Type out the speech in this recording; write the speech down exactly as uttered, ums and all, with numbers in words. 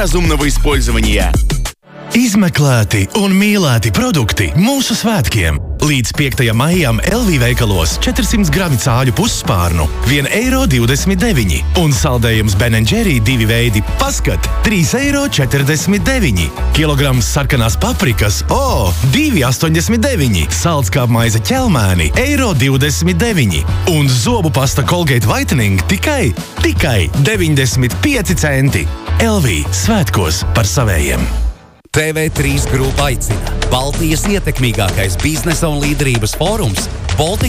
разумного использования. Izmeklēti un mīlēti produkti mūsu svētkiem. Līdz piektajam maijam L V veikalos četrscimt gramu cāļu pusspārnu viens eiro divdesmit deviņi un saldējums Ben and Jerry divi veidi paskat trīs eiro četrdesmit deviņi. Kilograms sarkanās paprikas, o, divi astoņdesmit deviņi. Saldskāpmaize ķelmēni eiro divdesmit deviņi. Un zobu pasta Colgate Whitening tikai, tikai deviņdesmit pieci centi. L V svētkos par savējiem. T V trīs grupa aicina Baltijas ietekmīgākais biznesa un līderības fórums Baltic